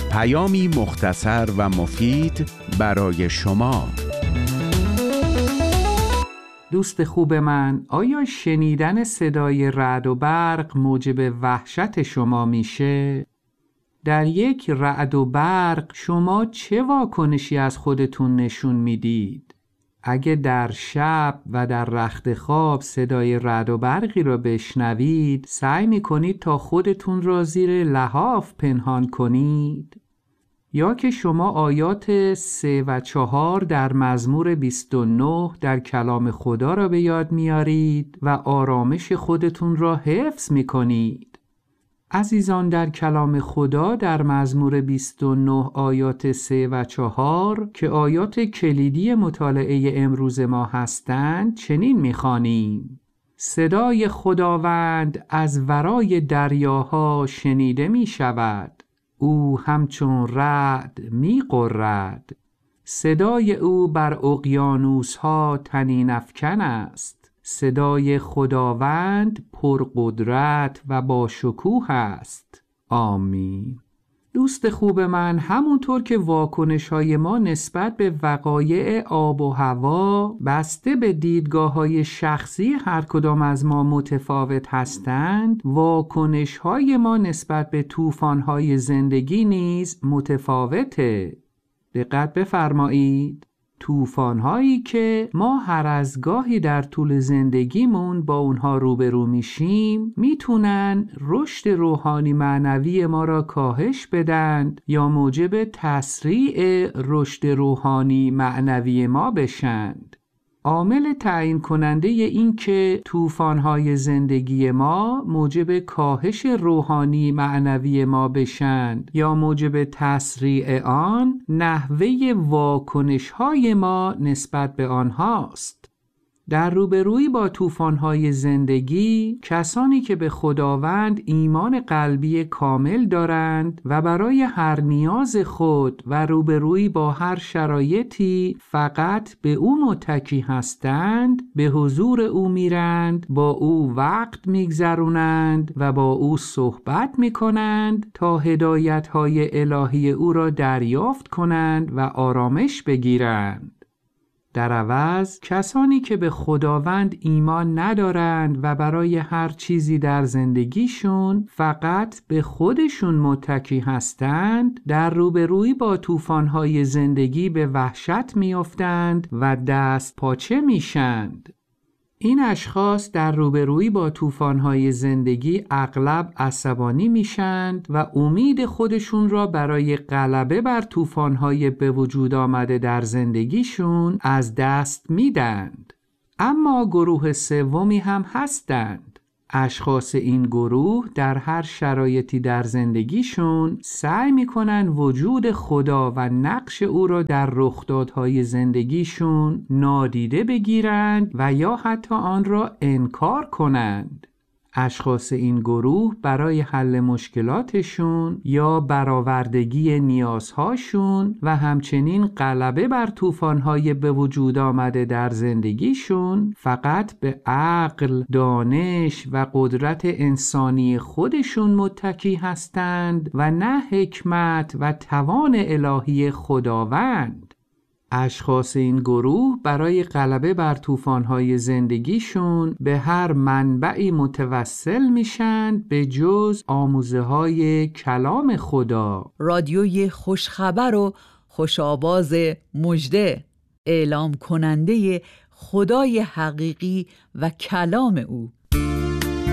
پیامی مختصر و مفید برای شما. دوست خوب من، آیا شنیدن صدای رعد و برق موجب وحشت شما میشه؟ در یک رعد و برق شما چه واکنشی از خودتون نشون میدید؟ اگه در شب و در رخت خواب صدای رعد و برقی را بشنوید، سعی میکنید تا خودتون را زیر لحاف پنهان کنید؟ یا که شما آیات 3 و 4 در مزمور 29 در کلام خدا را به یاد میارید و آرامش خودتون را حفظ میکنید؟ عزیزان، در کلام خدا در مزمور 29 آیات 3 و 4 که آیات کلیدی مطالعه امروز ما هستند چنین میخوانیم: صدای خداوند از ورای دریاها شنیده می شود، او همچون رعد می غرد، صدای او بر اقیانوس‌ها طنین افکن است. صدای خداوند پرقدرت و با شکوه است. آمین. دوست خوب من، همونطور که واکنش‌های ما نسبت به وقایع آب و هوا بسته به دیدگاه‌های شخصی هر کدام از ما متفاوت هستند، واکنش‌های ما نسبت به طوفان‌های زندگی نیز متفاوته. دقت بفرمایید. طوفان‌هایی که ما هر از گاهی در طول زندگیمون با اونها روبرو میشیم میتونن رشد روحانی معنوی ما را کاهش بدن یا موجب تسریع رشد روحانی معنوی ما بشند. عامل تعیین کننده این که طوفان‌های زندگی ما موجب کاهش روحانی معنوی ما بشند یا موجب تسریع آن، نحوه واکنش‌های ما نسبت به آنهاست. در روبرویی با طوفان‌های زندگی، کسانی که به خداوند ایمان قلبی کامل دارند و برای هر نیاز خود و روبرویی با هر شرایطی فقط به او متکی هستند، به حضور او میرند، با او وقت میگذرونند و با او صحبت میکنند تا هدایت‌های الهی او را دریافت کنند و آرامش بگیرند. در عوض کسانی که به خداوند ایمان ندارند و برای هر چیزی در زندگیشون فقط به خودشون متکی هستند، در روبرویی با طوفان‌های زندگی به وحشت میافتند و دست پاچه میشند. این اشخاص در روبرویی با طوفان‌های زندگی اغلب عصبانی میشند و امید خودشون را برای غلبه بر طوفان‌های به وجود آمده در زندگیشون از دست میدند. اما گروه سومی هم هستند. اشخاص این گروه در هر شرایطی در زندگیشون سعی میکنن وجود خدا و نقش او را در رخدادهای زندگیشون نادیده بگیرند و یا حتی آن را انکار کنند. اشخاص این گروه برای حل مشکلاتشون یا برآوردگی نیازهاشون و همچنین غلبه بر طوفان‌های به وجود آمده در زندگیشون فقط به عقل، دانش و قدرت انسانی خودشون متکی هستند و نه حکمت و توان الهی خداوند. اشخاص این گروه برای غلبه بر طوفان‌های زندگیشون به هر منبعی متوسل میشن به جز آموزه‌های کلام خدا. رادیوی خوشخبر و خوش‌آواز مژده، اعلام کننده خدای حقیقی و کلام او.